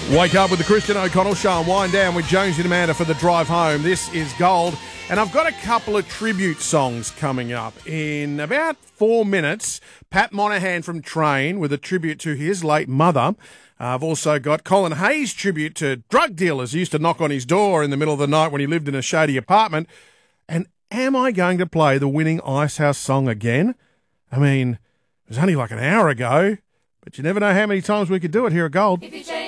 Wake up with the Christian O'Connell Show and wind down with Jonesy and Amanda for the drive home. This is Gold. And I've got a couple of tribute songs coming up. In about 4 minutes, Pat Monahan from Train with a tribute to his late mother. I've also got Colin Hayes' tribute to drug dealers who used to knock on his door in the middle of the night when he lived in a shady apartment. And am I going to play the winning Icehouse song again? I mean, it was only like an hour ago, but you never know how many times we could do it here at Gold.